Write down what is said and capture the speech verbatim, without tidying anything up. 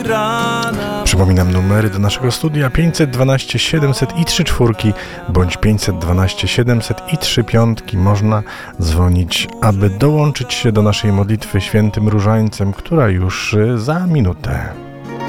Przypominam numery do naszego studia pięćset dwanaście siedemset i trzy czwórki bądź pięćset dwanaście siedemset i trzy piątki. Można dzwonić, aby dołączyć się do naszej modlitwy świętym różańcem, która już za minutę.